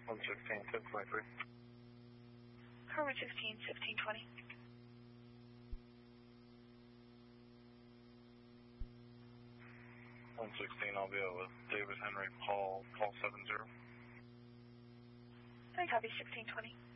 116, 1023. Car 116, 1520. 116, I'll be out with David Henry Paul 70. I copy 1620.